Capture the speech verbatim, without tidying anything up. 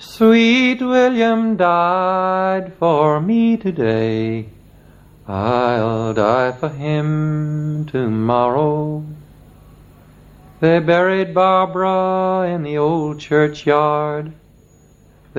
Sweet William died for me today. I'll die for him tomorrow. They buried Barbara in the old churchyard.